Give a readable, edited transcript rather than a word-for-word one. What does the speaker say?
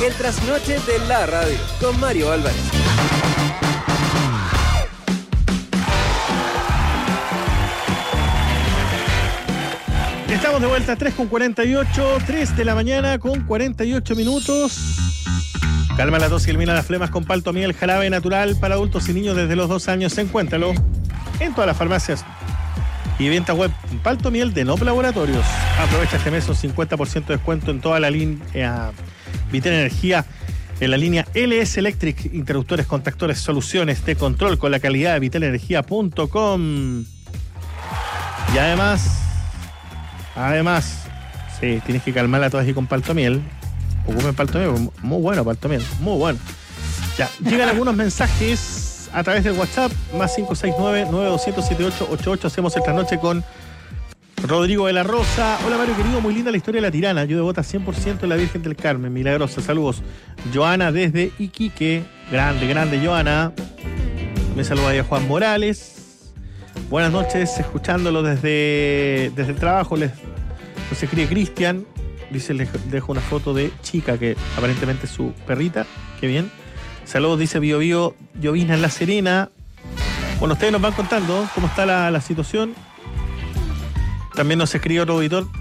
El trasnoche de la radio con Mario Álvarez. Estamos de vuelta, 3:48, 3 de la mañana con 48 minutos. Calma la tos y elimina las flemas con Paltomiel, jarabe natural para adultos y niños desde los 2 años. Encuéntralo en todas las farmacias y venta web Paltomiel de Nop Laboratorios. Aprovecha este mes un 50% de descuento en toda la línea Vitel Energía, en la línea LS Electric, interruptores, contactores, soluciones de control con la calidad de vitelenergia.com. Y además, sí, tienes que calmar la tos y con Paltomiel. Ocupen Paltomiel, muy bueno Paltomiel, muy bueno. Ya, llegan algunos mensajes a través del WhatsApp, más 569-9200-7888. Hacemos esta noche con Rodrigo de la Rosa. Hola Mario querido, muy linda la historia de la tirana. Yo devota 100% en la Virgen del Carmen, milagrosa. Saludos. Joana desde Iquique. Grande Joana. Me saluda ahí a Juan Morales. Buenas noches, escuchándolo desde el trabajo. Nos escribe Cristian. Dice, les dejo una foto de Chica, que aparentemente es su perrita. Qué bien. Saludos, dice Bio Bio, llovizna en La Serena. Bueno, ustedes nos van contando cómo está la situación. También nos escribe otro auditor